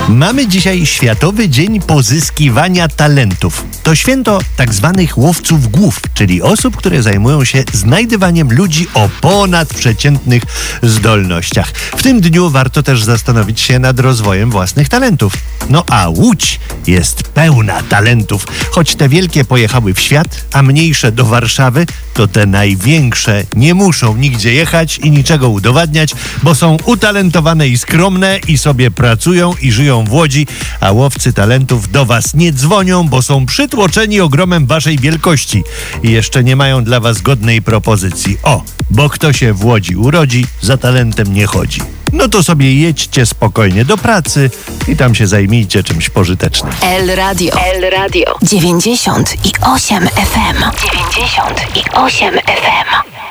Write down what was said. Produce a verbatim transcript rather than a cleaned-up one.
Mamy dzisiaj Światowy Dzień Pozyskiwania Talentów. To święto tak zwanych łowców głów, czyli osób, które zajmują się znajdywaniem ludzi o ponadprzeciętnych zdolnościach. W tym dniu warto też zastanowić się nad rozwojem własnych talentów. No a Łódź jest pełna talentów. Choć te wielkie pojechały w świat, a mniejsze do Warszawy, to te największe nie muszą nigdzie jechać i niczego udowadniać, bo są utalentowane i skromne i sobie pracują i żyją w Łodzi, a łowcy talentów do was nie dzwonią, bo są przytłoczeni ogromem waszej wielkości i jeszcze nie mają dla was godnej propozycji. O, bo kto się w Łodzi urodzi, za talentem nie chodzi. No to sobie jedźcie spokojnie do pracy i tam się zajmijcie czymś pożytecznym. El Radio. El Radio. dziewięćdziesiąt i osiem F M. dziewięćdziesiąt i osiem F M.